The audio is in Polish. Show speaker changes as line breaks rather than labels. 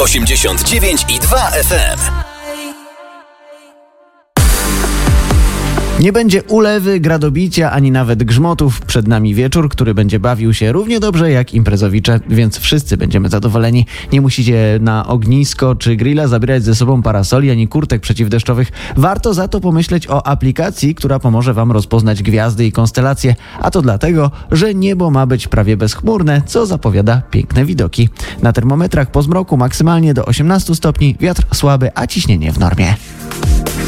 89,2 FM.
Nie będzie ulewy, gradobicia, ani nawet grzmotów. Przed nami wieczór, który będzie bawił się równie dobrze jak imprezowicze, więc wszyscy będziemy zadowoleni. Nie musicie na ognisko czy grilla zabierać ze sobą parasoli ani kurtek przeciwdeszczowych. Warto za to pomyśleć o aplikacji, która pomoże wam rozpoznać gwiazdy i konstelacje. A to dlatego, że niebo ma być prawie bezchmurne, co zapowiada piękne widoki. Na termometrach po zmroku maksymalnie do 18 stopni, wiatr słaby, a ciśnienie w normie.